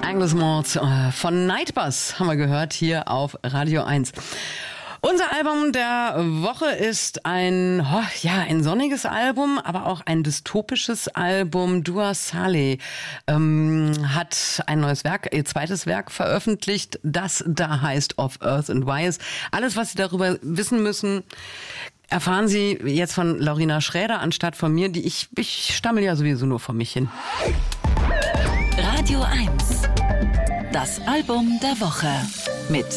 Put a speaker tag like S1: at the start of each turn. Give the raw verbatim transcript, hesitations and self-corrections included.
S1: Angus Mort äh, von Nightbus haben wir gehört hier auf Radio eins. Unser Album der Woche ist ein, oh, ja, ein sonniges Album, aber auch ein dystopisches Album. Dua Saleh ähm, hat ein neues Werk, ihr zweites Werk veröffentlicht, das da heißt Of Earth and Wise. Alles, was Sie darüber wissen müssen, erfahren Sie jetzt von Laurina Schräder anstatt von mir, die ich, ich stammel ja sowieso nur vor mich hin.
S2: Radio eins. Das Album der Woche mit